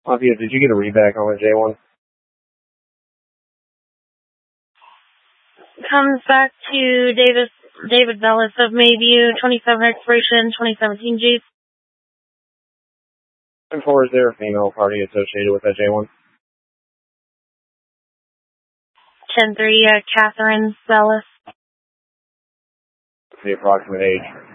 Mafia, did you get a readback on the J1? Comes back to David Bellis of Mayview, 27 expiration, 2017 Jeep. And four, is there a female party associated with that J1? 10-3, Catherine Bellis. The approximate age?